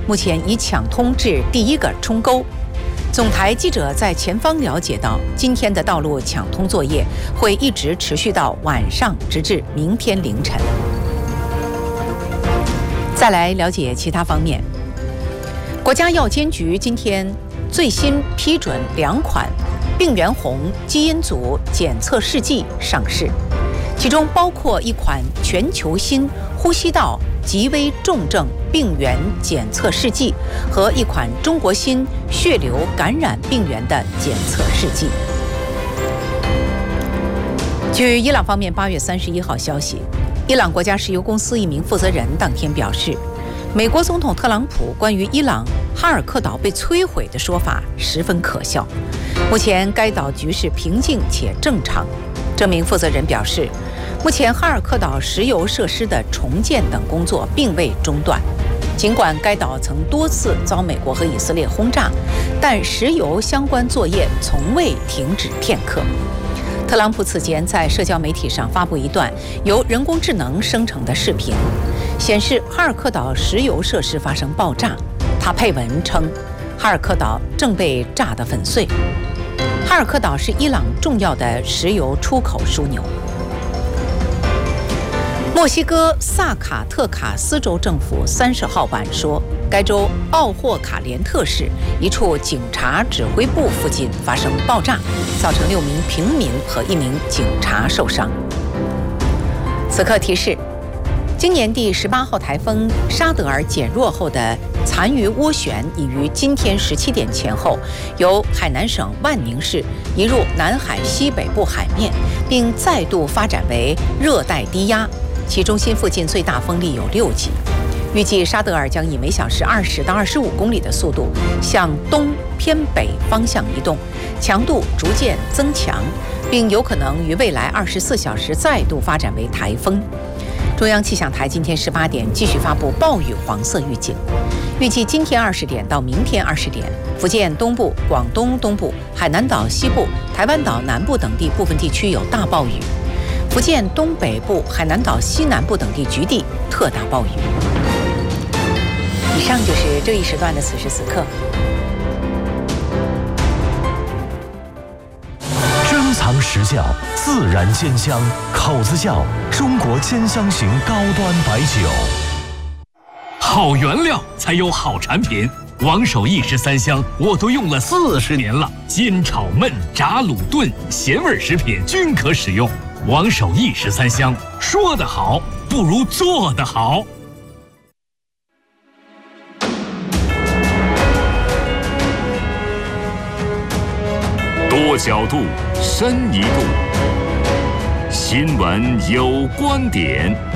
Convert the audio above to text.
目前已抢通至第一个冲沟。总台记者在前方了解到，今天的道路抢通作业会一直持续到晚上，直至明天凌晨。再来了解其他方面，国家药监局今天最新批准2款病原红基因组检测试剂上市，其中包括一款全球新呼吸道极危重症病原检测试剂和一款中国新血流感染病原的检测试剂。据伊朗方面8月31号消息，伊朗国家石油公司一名负责人当天表示，美国总统特朗普关于伊朗哈尔克岛被摧毁的说法十分可笑。目前该岛局势平静且正常。这名负责人表示，目前哈尔克岛石油设施的重建等工作并未中断，尽管该岛曾多次遭美国和以色列轰炸，但石油相关作业从未停止片刻。特朗普此前在社交媒体上发布一段由人工智能生成的视频，显示哈尔克岛石油设施发生爆炸。他配文称，哈尔克岛正被炸得粉碎。哈尔克岛是伊朗重要的石油出口枢纽。墨西哥萨卡特卡斯州政府30号晚说，该州奥霍卡连特市一处警察指挥部附近发生爆炸，造成6名平民和1名警察受伤。此刻提示，今年第18号台风沙德尔减弱后的残余涡旋已于今天17点前后由海南省万宁市移入南海西北部海面，并再度发展为热带低压，其中心附近最大风力有6级。预计沙德尔将以每小时20到25公里的速度向东偏北方向移动，强度逐渐增强，并有可能于未来24小时再度发展为台风。中央气象台今天18点继续发布暴雨黄色预警，预计今天20点到明天20点，福建东部、广东东部、海南岛西部、台湾岛南部等地部分地区有大暴雨，福建东北部、海南岛西南部等地局地特大暴雨。以上就是这一时段的此时此刻。 珍藏实窖，自然鲜香，口子窖，中国兼香型高端白酒。 好原料才有好产品，王守义13香我都用了40年了，煎炒焖炸卤炖咸味食品均可使用。王守义13香，说得好不如做得好。 多角度，深一度。新闻有观点。